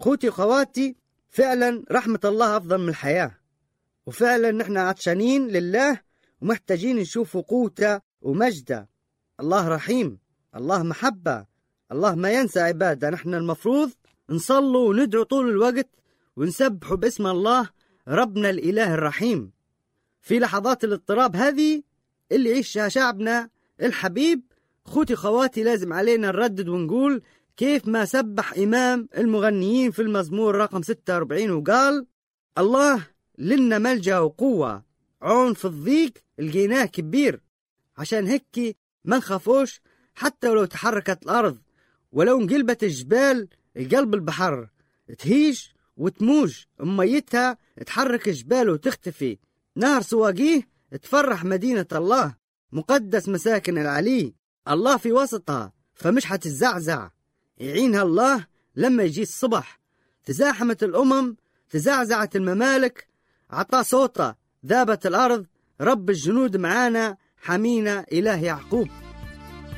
خوتي وخواتي، فعلا رحمة الله أفضل من الحياة، وفعلا نحن عطشانين لله ومحتاجين نشوف قوته ومجده. الله رحيم، الله محبة، الله ما ينسى عباده. نحن المفروض نصلوا وندعو طول الوقت ونسبحوا باسم الله ربنا الإله الرحيم. في لحظات الاضطراب هذه اللي يعيشها شعبنا الحبيب، خوتي خواتي، لازم علينا نردد ونقول كيف ما سبح إمام المغنيين في المزمور رقم 46 وقال: الله لنا ملجأ وقوة، عون في الضيق لقيناه كبير. عشان هيك ما نخافوش حتى ولو تحركت الأرض، ولو انقلبت الجبال القلب البحر، تهيج وتموج ميتها، تحرك جبال وتختفي. نهر سواقيه تفرح مدينة الله، مقدس مساكن العلي، الله في وسطها فمش حتزعزع. يعينها الله لما يجي الصبح. تزاحمت الأمم، تزعزعت الممالك، عطى صوته ذابت الأرض، رب الجنود معانا، حمينا إله يعقوب.